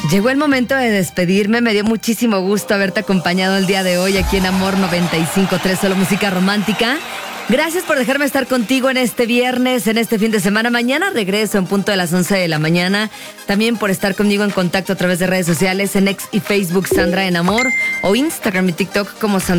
Llegó el momento de despedirme. Me dio muchísimo gusto haberte acompañado el día de hoy aquí en Amor 95.3, solo música romántica. Gracias por dejarme estar contigo en este viernes, en este fin de semana. Mañana regreso en punto de las 11 de la mañana. También por estar conmigo en contacto a través de redes sociales, en X y Facebook, Sandra en Amor, o Instagram y TikTok como Sandra.